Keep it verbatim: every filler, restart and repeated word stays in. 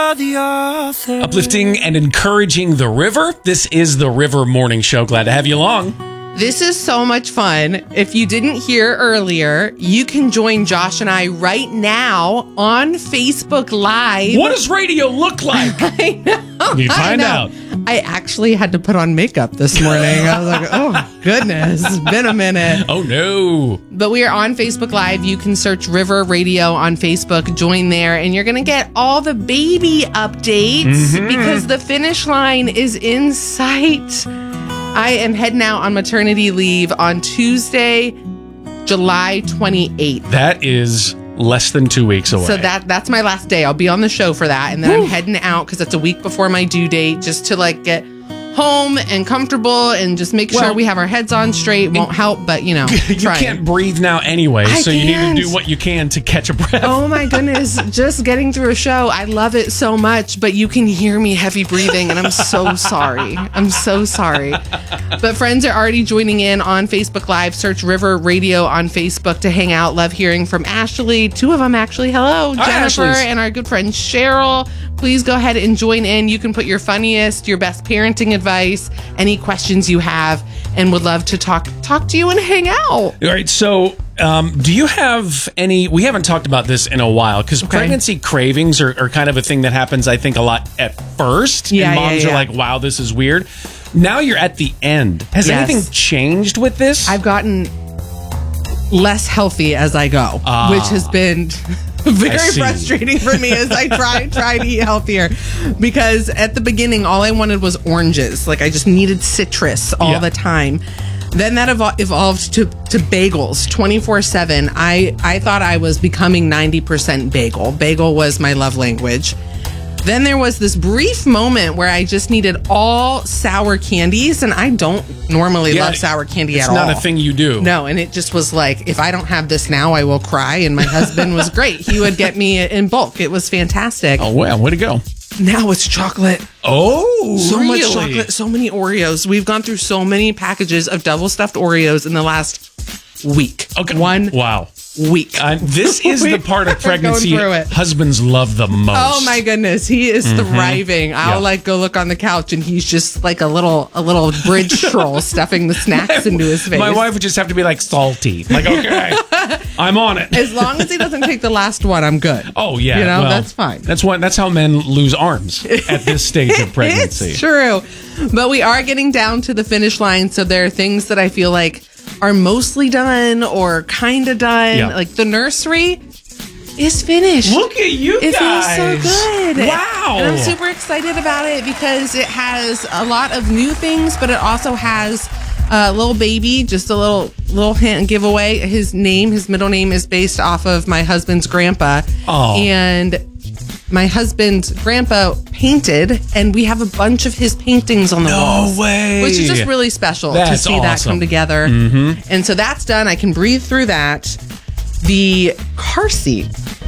The author. Uplifting and encouraging the river. This is the River Morning Show. Glad to have you along. This is so much fun. If you didn't hear earlier, you can join Josh and I right now on Facebook Live. What does radio look like? I know. You find I know. out. I actually had to put on makeup this morning. I was like, oh, goodness. It's been a minute. Oh, no. But we are on Facebook Live. You can search River Radio on Facebook. Join there, and you're going to get all the baby updates Mm-hmm. because the finish line is in sight. I am heading out on maternity leave on Tuesday, July twenty-eighth. That is less than two weeks away. So that that's my last day. I'll be on the show for that. And then Woo. I'm heading out because it's a week before my due date just to like get home and comfortable and just make Well, sure we have our heads on straight. Won't help, but you know, you trying. can't breathe now anyway, I so you can't. need to do what you can to catch a breath. Oh my goodness, just getting through a show. I love it so much, but you can hear me heavy breathing and I'm so sorry. I'm so sorry. But friends are already joining in on Facebook Live. Search River Radio on Facebook to hang out. Love hearing from Ashley. Two of them actually. Hello, Hi, Jennifer Ashleys. and our good friend Cheryl. Please go ahead and join in. You can put your funniest, your best parenting advice, any questions you have, and would love to talk talk to you and hang out. All right, so um, do you have any, we haven't talked about this in a while, because Okay. pregnancy cravings are, are kind of a thing that happens, I think, a lot at first. Yeah, and moms yeah, are yeah. like, wow, this is weird. Now you're at the end. Has Yes. anything changed with this? I've gotten less healthy as I go, Ah. which has been very see. frustrating for me as I try try to eat healthier. Because at the beginning, all I wanted was oranges. Like I just needed citrus all Yeah. the time. Then that evol- evolved to, to bagels twenty-four seven. I, I thought I was becoming ninety percent bagel. Bagel was my love language. Then there was this brief moment where I just needed all sour candies, and I don't normally Yeah, love sour candy it's at all. not a thing you do. No, and it just was like, if I don't have this now, I will cry. And my husband was great. He would get me in bulk. It was fantastic. Oh, well, way to go. Now it's chocolate. Oh, So really? much chocolate, so many Oreos. We've gone through so many packages of double stuffed Oreos in the last week. Okay. One Wow. week. Uh, this is We the part are of pregnancy going through it. husbands love the most. Oh my goodness, he is thriving. I'll Yeah. like go look on the couch and he's just like a little a little bridge troll stuffing the snacks into his face. My wife would just have to be like salty. Like, okay, I'm on it. As long as he doesn't take the last one, I'm good. Oh yeah, You know, well, that's fine. That's what. That's how men lose arms at this stage of pregnancy. It's true. But we are getting down to the finish line. So there are things that I feel like are mostly done or kind of done. Yeah. Like the nursery is finished. Look at you It guys! feels so good. Wow! And I'm super excited about it because it has a lot of new things, but it also has a little baby, just a little little hint and giveaway. His name, his middle name is based off of my husband's grandpa. Oh. And my husband's grandpa painted, and we have a bunch of his paintings on the No walls. way. Which is just really special That's to see that awesome. come together. Mm-hmm. And so that's done. I can breathe through that. The car seat